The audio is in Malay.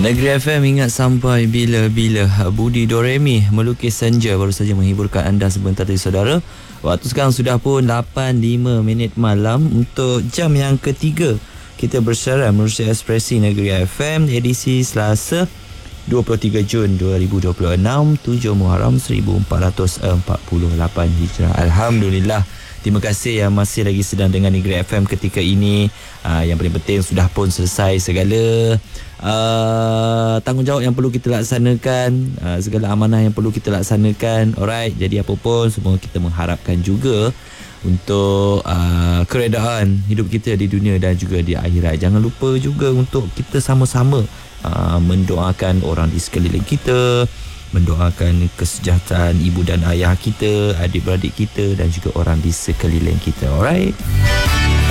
Negeri FM ingat sampai bila-bila. Budi Doremi melukis senja baru saja menghiburkan anda sebentar tadi saudara. Waktu sekarang sudah pun 8.05 malam untuk jam yang ketiga. Kita bersiaran menerusi Ekspresi Negeri FM edisi Selasa 23 Jun 2026 7 Muharram 1448 Hijrah. Alhamdulillah. Terima kasih yang masih lagi sedang dengan Negeri FM ketika ini. Yang paling penting sudah pun selesai segala tanggungjawab yang perlu kita laksanakan, segala amanah yang perlu kita laksanakan. Alright, jadi apa pun semua kita mengharapkan juga untuk keredaan hidup kita di dunia dan juga di akhirat. Jangan lupa juga untuk kita sama-sama mendoakan orang di sekeliling kita, mendoakan kesejahteraan ibu dan ayah kita, adik-beradik kita dan juga orang di sekeliling kita. Alright.